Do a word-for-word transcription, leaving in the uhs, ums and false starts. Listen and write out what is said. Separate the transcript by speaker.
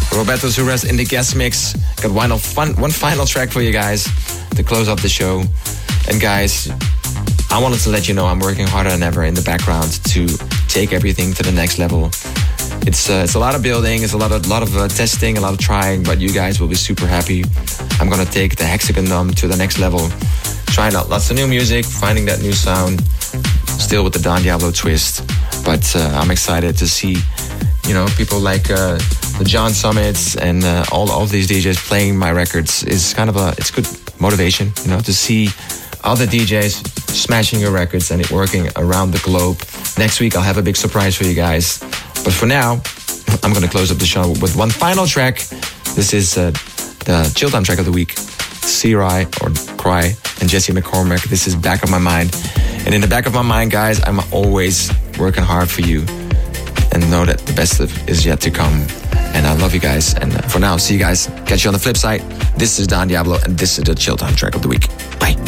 Speaker 1: Roberto Zurez in the guest mix. Got one, one, one final track for you guys to close up the show. And guys, I wanted to let you know I'm working harder than ever in the background to take everything to the next level. It's uh, it's a lot of building, it's a lot of lot of uh, testing, a lot of trying, but you guys will be super happy. I'm gonna take the Hexagon Dome to the next level. Trying out lots of new music, finding that new sound, still with the Don Diablo twist. But uh, I'm excited to see, you know, people like uh, the John Summits and uh, all all these D Js playing my records is kind of a it's good motivation, you know, to see other D Js smashing your records and it working around the globe. Next week I'll have a big surprise for you guys. But for now, I'm going to close up the show with one final track. This is uh, the Chill Time track of the week. C-Rai or Cry and Jesse McCormick. This is Back of My Mind. And in the back of my mind, guys, I'm always working hard for you. And know that the best is yet to come. And I love you guys. And for now, see you guys. Catch you on the flip side. This is Don Diablo and this is the Chill Time track of the week. Bye.